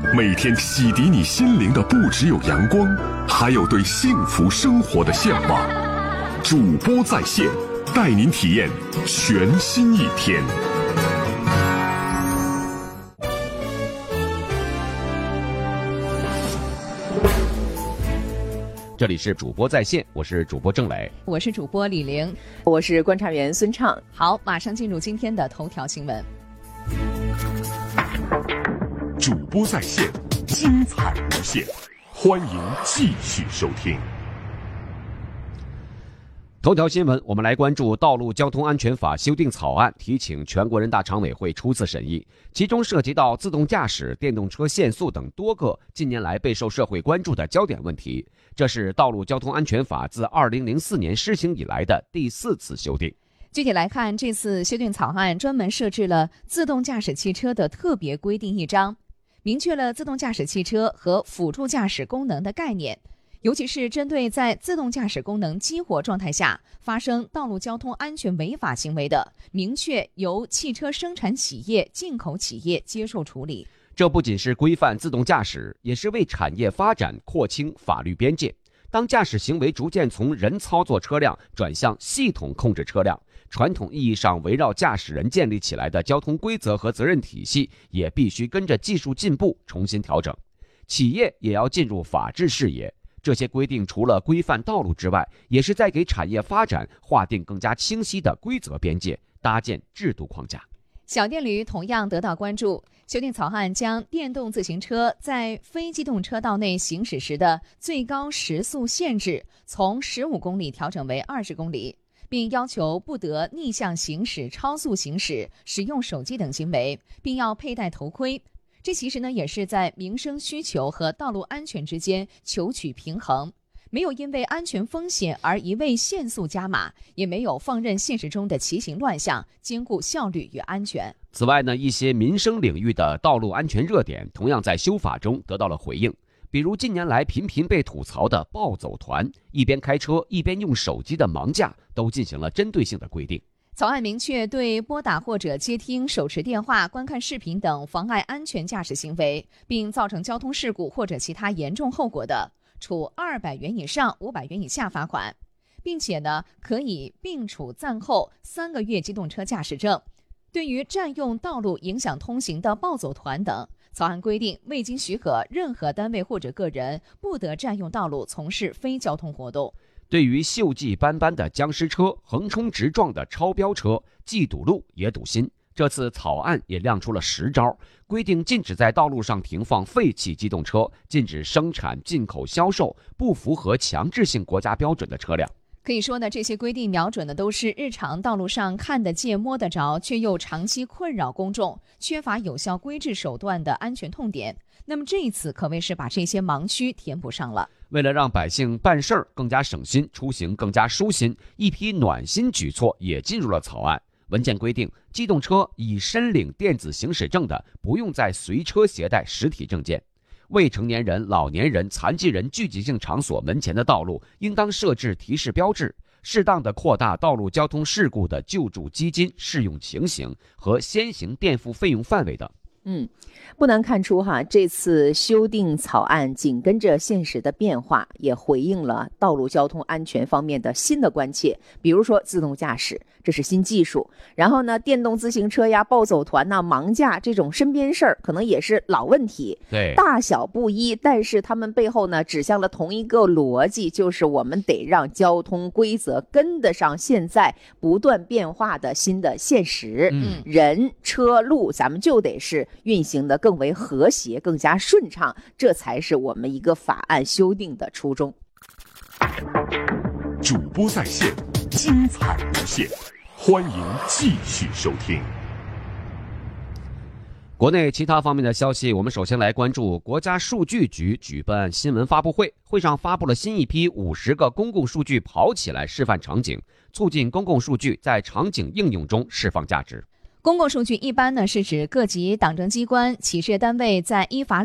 每天洗涤你心灵的不只有阳光，还有对幸福生活的向往。主播在线，带您体验全新一天。 这里是主播在线，我是主播郑磊， 我是主播李玲， 我是观察员孙畅。 好，马上进入今天的头条新闻。 主播在线，精彩无限，欢迎继续收听。 头条新闻，我们来关注《道路交通安全法》修订草案提请全国人大常委会初次审议，其中涉及到自动驾驶、电动车限速等多个近年来备受社会关注的焦点问题。这是《道路交通安全法》自2004年施行以来的第4次修订。 具体来看，这次修订草案专门设置了自动驾驶汽车的特别规定一章，明确了自动驾驶汽车和辅助驾驶功能的概念，尤其是针对在自动驾驶功能激活状态下发生道路交通安全违法行为的，明确由汽车生产企业、进口企业接受处理。 这不仅是规范自动驾驶，也是为产业发展廓清法律边界。当驾驶行为逐渐从人操作车辆转向系统控制车辆，传统意义上围绕驾驶人建立起来的交通规则和责任体系也必须跟着技术进步重新调整。企业也要进入法治视野，这些规定除了规范道路之外，也是在给产业发展划定更加清晰的规则边界，搭建制度框架。 小电驴同样得到关注，修订草案将电动自行车在非机动车道内行驶时的最高时速限制从15公里调整为20公里，并要求不得逆向行驶、超速行驶、使用手机等行为，并要佩戴头盔。这其实也是在民生需求和道路安全之间求取平衡，没有因为安全风险而一味限速加码，也没有放任现实中的骑行乱象，兼顾效率与安全。 此外一些民生领域的道路安全热点同样在修法中得到了回应，比如近年来频频被吐槽的暴走团、一边开车一边用手机的盲驾，都进行了针对性的规定。 草案明确，对拨打或者接听手持电话、观看视频等妨碍安全驾驶行为，并造成交通事故或者其他严重后果的，处200元以上500元以下罚款，并且可以并处暂后3个月机动车驾驶证。对于占用道路影响通行的暴走团等，草案规定未经许可，任何单位或者个人不得占用道路从事非交通活动。 对于锈迹斑斑的僵尸车、横冲直撞的超标车，既堵路也堵心。这次草案也亮出了10招，规定禁止在道路上停放废弃机动车，禁止生产、进口、销售不符合强制性国家标准的车辆。 可以说这些规定瞄准的都是日常道路上看得见摸得着，却又长期困扰公众、缺乏有效规制手段的安全痛点。那么这一次可谓是把这些盲区填补上了。 为了让百姓办事儿更加省心，出行更加舒心，一批暖心举措也进入了草案。文件规定，机动车已申领电子行驶证的，不用再随车携带实体证件。未成年人、老年人、残疾人聚集性场所门前的道路应当设置提示标志，适当的扩大道路交通事故的救助基金适用情形和先行垫付费用范围等。 不难看出这次修订草案紧跟着现实的变化，也回应了道路交通安全方面的新的关切。比如说自动驾驶，这是新技术，然后电动自行车呀、暴走团盲驾这种身边事儿，可能也是老问题， 对， 大小不一，但是他们背后指向了同一个逻辑，就是我们得让交通规则跟得上现在不断变化的新的现实。人、车、路，咱们就得是运行的更为和谐、更加顺畅，这才是我们一个法案修订的初衷。 主播在线，精彩无限，欢迎继续收听。 国内其他方面的消息，我们首先来关注国家数据局举办新闻发布会，会上发布了新一批50个公共数据跑起来示范场景，促进公共数据在场景应用中释放价值。 公共数据一般是指各级党政机关、企事业单位在依法